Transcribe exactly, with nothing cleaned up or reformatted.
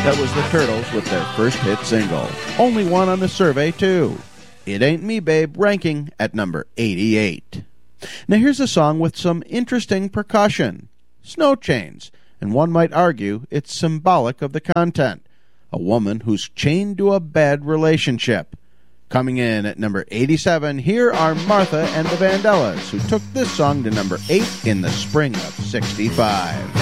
That was the Turtles with their first hit single. Only one on the survey, too. It Ain't Me, Babe, ranking at number eighty-eight. Now here's a song with some interesting percussion. Snow Chains, and one might argue it's symbolic of the content. A woman who's chained to a bad relationship. Coming in at number eighty-seven, here are Martha and the Vandellas, who took this song to number eight in the spring of sixty-five.